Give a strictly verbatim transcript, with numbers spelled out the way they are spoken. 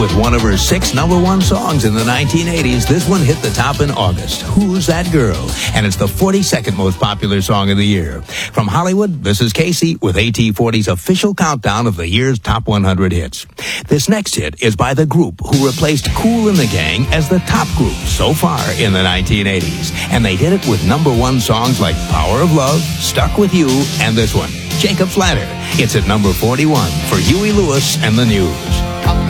With one of her six number one songs in the nineteen eighties, this one hit the top in August. Who's That Girl? And it's the forty-second most popular song of the year. From Hollywood, this is Casey with A T forty's official countdown of the year's top one hundred hits. This next hit is by the group who replaced Kool and the Gang as the top group so far in the nineteen eighties. And they did it with number one songs like Power of Love, Stuck With You, and this one, Jacob's Ladder. It's at number forty-one for Huey Lewis and the News.